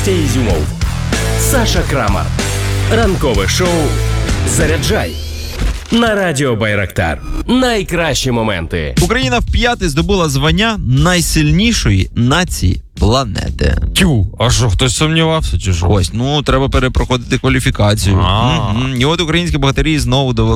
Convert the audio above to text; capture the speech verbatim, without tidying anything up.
Костя Ізюмов, Саша Крамар. Ранкове шоу «Заряджай» на радіо Байрактар. Найкращі моменти. Україна вп'яте здобула звання найсильнішої нації планети. Тю, а що, хтось сумнівався чи що? Ось, ну, треба перепроходити кваліфікацію. А. Мгм. І от українські богатирі знову довели